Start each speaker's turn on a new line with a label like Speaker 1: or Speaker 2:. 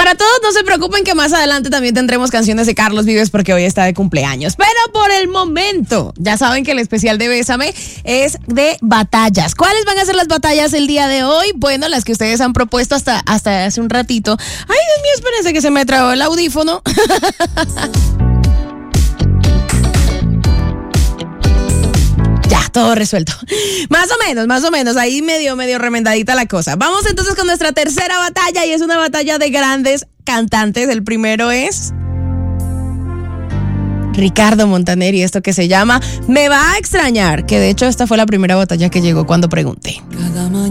Speaker 1: para todos, no se preocupen que más adelante también tendremos canciones de Carlos Vives porque hoy está de cumpleaños. Pero por el momento, ya saben que el especial de Bésame es de batallas. ¿Cuáles van a ser las batallas el día de hoy? Bueno, las que ustedes han propuesto hasta hace un ratito. Ay, Dios mío, espérense que se me trabó el audífono. Ya, todo resuelto. Más o menos, ahí medio remendadita la cosa. Vamos entonces con nuestra tercera batalla y es una batalla de grandes cantantes. El primero es Ricardo Montaner y esto que se llama Me va a extrañar, que de hecho esta fue la primera batalla que llegó cuando pregunté.